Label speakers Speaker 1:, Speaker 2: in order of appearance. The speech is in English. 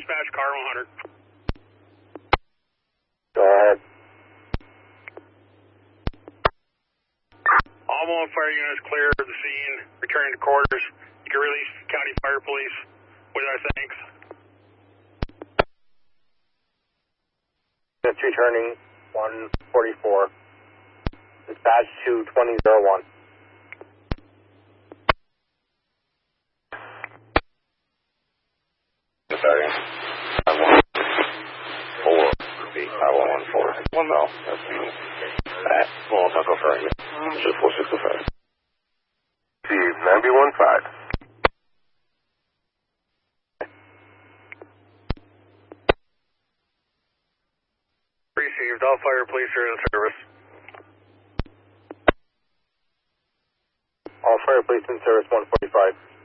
Speaker 1: dispatch car 100.
Speaker 2: Go ahead.
Speaker 1: All mobile fire units clear of the scene, returning to quarters. You can release County Fire Police with our thanks.
Speaker 2: Just returning 144. Dispatch to 2001.
Speaker 3: Sorry. 5114. 1 mil. That's me. Well, I'll go for it. Just 465.
Speaker 2: Steve, 915.
Speaker 1: Received. All fire police are in service.
Speaker 2: All fire police in service 145.